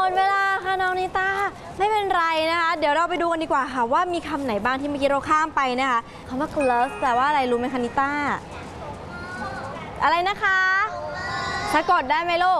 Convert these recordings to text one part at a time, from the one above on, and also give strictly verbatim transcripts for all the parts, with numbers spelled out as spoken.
ดเวลาค่ะน้องนิต้าไม่เป็นไรนะคะเดี๋ยวเราไปดูกันดีกว่าค่ะว่ามีคำไหนบ้างที่เมื่อกี้เราข้ามไปนะคะคำว่า gloves แปลว่าอะไรรู้ไหมคะนิต้าอะไรนะคะสะกดได้ไหมลูก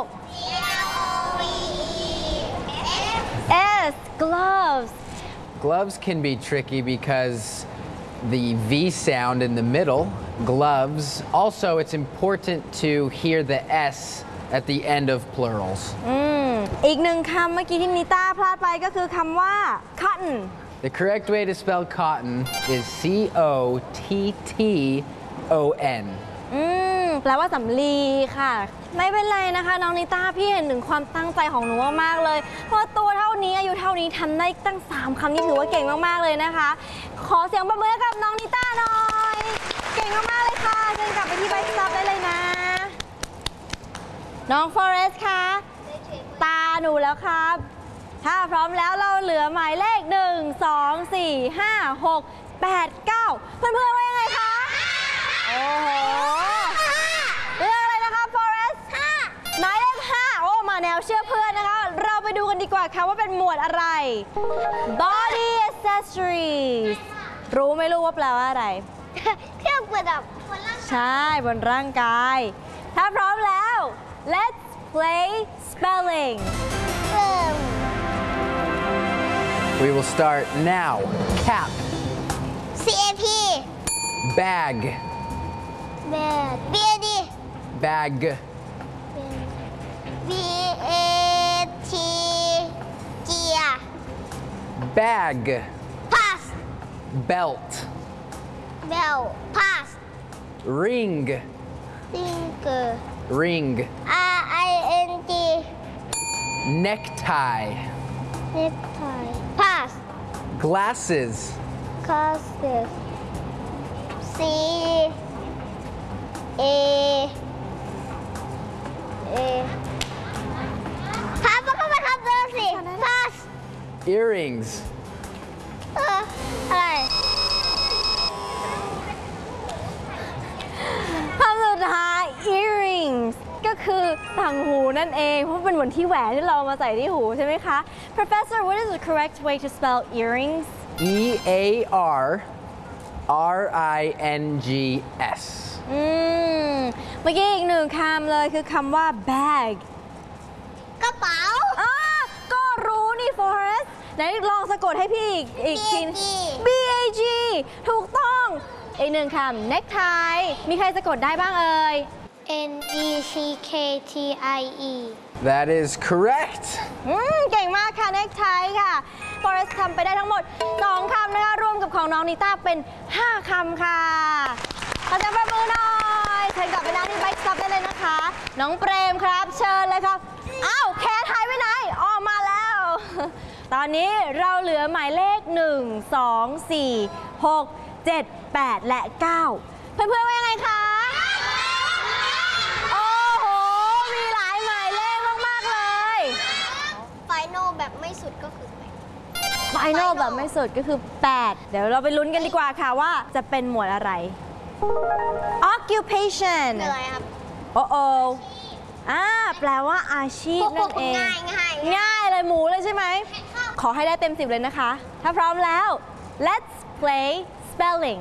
S gloves Gloves can be tricky because the V sound in the middle, gloves. Also, it's important to hear the S at the end of plurals. อืมอีกหนึ่งคำเมื่อกี้ที่นิต้าพลาดไปก็คือคำว่า cotton The correct way to spell cotton is C O T T O N. อืมแปลว่าสำลีค่ะไม่เป็นไรนะคะน้องนิต้าพี่เห็นถึงความตั้งใจของหนูมากๆเลยเพราะตัวเท่านี้อายุเท่านี้ทำได้ตั้งสามคำนี่ถือว่าเก่งมากๆเลยนะคะขอเสียงปรบมือให้กับน้องนิต้าหน่อยเก่งมากๆเลยค่ะเชิญกลับไปที่ไบค์สต็อปได้เลยนะน้องฟอเรสต์คะตาหนูแล้วครับถ้าพร้อมแล้วเราเหลือหมายเลขหนึ่ง สอง สี่ ห้า หก แปด เก้าเพื่อนๆว่ายังไงคะโอ้โหเรื่องอะไรนะคะ Forest ห้าหมายเลขห้าโอ้มาแนวเชื่อเพื่อนนะคะเราไปดูกันดีกว่าค่ะว่าเป็นหมวดอะไร Body Accessories รู้ไหมรู้ว่าแปลว่าอะไรเครื่องประดับใช่บนร่างกายถ้าพร้อมแล้ว Let's play spelling We will start now. Cap. C A P Bag. Bag B A D Bag. B A T Gear Bag. Pass Belt. Bell Pass Ring. Finger Ring. R I N G Necktie. Necktie Pass Glasses. Glasses C A A Pass แล้วก็ไปครับเบอร์สิ Pass Earrings. เอออะไรคำสุดท้าย earrings ก็คือต่างหูนั่นเองเพราะเป็นเหมือนที่แหวนที่เรามาใส่ที่หูใช่ไหมคะ Professor what is the correct way to spell earrings E A R R I N G S. อืมเมื่อกี้อีกหนึ่งคำเลยคือคำว่า bag กระเป๋าอ่าก็รู้นี่ Forest ไหนลองสะกดให้พี่อีกอีกที B B A G ถูกต้องอีกหนึ่งคำ necktie มีใครสะกดได้บ้างเอ่ย N E C K T I E That is correct. อืมเก่งมากค่ะ necktie ค่ะ Forest ทำไปได้ทั้งหมดสองคำนะคะรวมกับของน้องนิต้าเป็นห้าคำค่ะขอเสียงปรบมือหน่อยเชิญกลับไปนั่งที่ไบค์สต็อปได้เลยนะคะ น้องเปรมครับเชิญเลยครับอ้าวแคทหายไปไหนออกมาแล้ว ตอนนี้เราเหลือหมายเลขหนึ่ง สอง สี่ หก เจ็ด แปด และ เก้า เพื่อนๆว่ายังไงคะโอ้โหมีหลายหมายเลขมากๆเลยไฟนอลแบบไม่สุดก็คือไฟนอลแบบไม่สุดก็คือ แปด เดี๋ยวเราไปลุ้นกันดีกว่าค่ะว่าจะเป็นหมวดอะไร occupation คืออะไรครับโอ้โออ่าแปลว่าอาชีพนั่นเองง่ายง่ายง่ายเลยหมูเลยใช่ไหม ขอให้ได้เต็มสิบเลยนะคะ ถ้าพร้อมแล้ว let's play spelling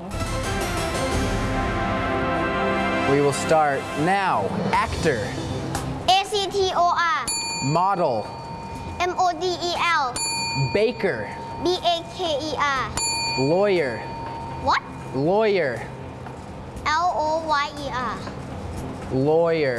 We will start now. Actor. A C T O R Model. M O D E L Baker. B A K E R Lawyer. What Lawyer. L O Y E R Lawyer.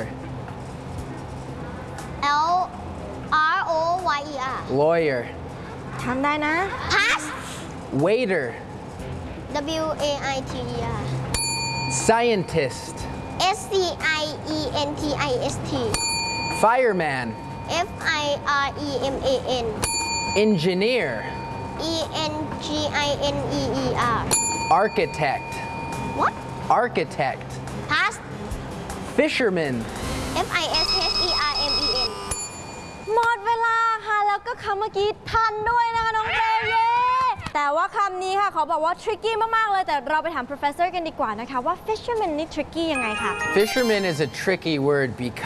L R O Y E R Lawyer. ทำได้นะ Pass Waiter. W A I T E R Scientist. S C I E N T I S T Fireman. F I R E M A N Engineer. E N G I N E E R Architect. What Architect. Pass Fisherman. F I S H E R M E N หมดเวลาค่ะ แล้วก็คำเมื่อกี้ทันด้วยนะคะน้องเฟรมเย้แต่ว่าคำนี้ค่ะขอบอกว่า tricky มากๆเลยแต่เราไปถาม professor กันดีกว่านะคะว่า fisherman นี่ tricky ยังไงคะ Fisherman is a tricky word because